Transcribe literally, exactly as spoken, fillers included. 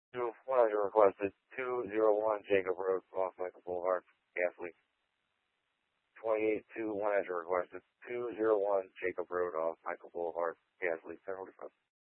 Two one hundred requested. Two zero one Jacob Road off Michael Boulevard, Gasly. Twenty-eight two one hundred requested. Two zero one Jacob Road off Michael Boulevard, Gasly. Seven forty-five.